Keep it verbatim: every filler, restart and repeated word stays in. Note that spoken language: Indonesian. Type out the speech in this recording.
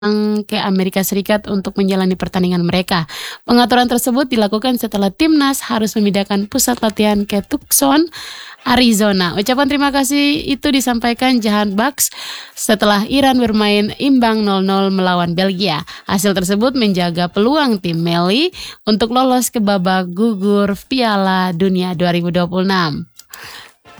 ke Amerika Serikat untuk menjalani pertandingan mereka. Pengaturan tersebut dilakukan setelah timnas harus memindahkan pusat latihan ke Tucson, Arizona. Ucapan terima kasih itu disampaikan Jahan Bucks setelah Iran bermain imbang nol nol melawan Belgia. Hasil tersebut menjaga peluang tim Meli untuk lolos ke babak gugur Piala Dunia dua ribu dua puluh enam.